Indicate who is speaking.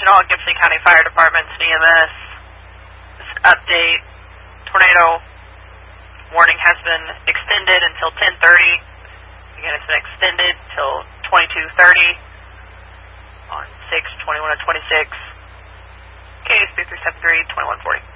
Speaker 1: all Gibson County Fire Departments and EMS. This update, tornado warning has been extended until 10:30. Again, it's been extended till 22:30 on 6/21/26. Case 3373-2140.